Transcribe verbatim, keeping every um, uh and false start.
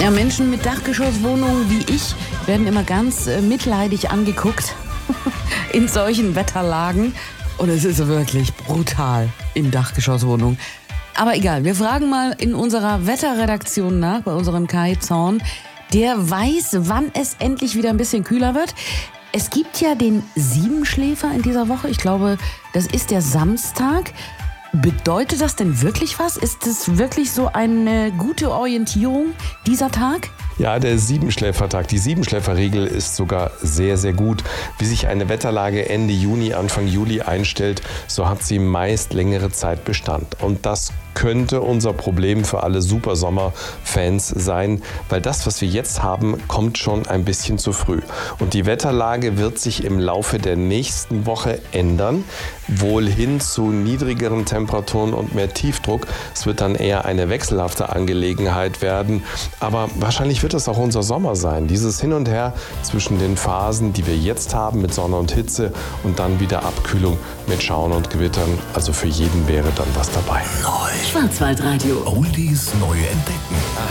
Ja, Menschen mit Dachgeschosswohnungen wie ich werden immer ganz äh, mitleidig angeguckt in solchen Wetterlagen. Und es ist wirklich brutal in Dachgeschosswohnungen. Aber egal, wir fragen mal in unserer Wetterredaktion nach, bei unserem Kai Zorn. Der weiß, wann es endlich wieder ein bisschen kühler wird. Es gibt ja den Siebenschläfer in dieser Woche. Ich glaube, das ist der Samstag. Bedeutet das denn wirklich was? Ist das wirklich so eine gute Orientierung, dieser Tag? Ja, der Siebenschläfertag, die Siebenschläferregel ist sogar sehr, sehr gut. Wie sich eine Wetterlage Ende Juni, Anfang Juli einstellt, so hat sie meist längere Zeit Bestand. Und das könnte unser Problem für alle Super-Sommer-Fans sein, weil das, was wir jetzt haben, kommt schon ein bisschen zu früh. Und die Wetterlage wird sich im Laufe der nächsten Woche ändern, wohl hin zu niedrigeren Temperaturen und mehr Tiefdruck. Es wird dann eher eine wechselhafte Angelegenheit werden, aber wahrscheinlich wird es auch unser Sommer sein. Dieses Hin und Her zwischen den Phasen, die wir jetzt haben mit Sonne und Hitze und dann wieder Abkühlung mit Schauern und Gewittern. Also für jeden wäre dann was dabei. Neu. Schwarzwaldradio. Oldies neu entdecken.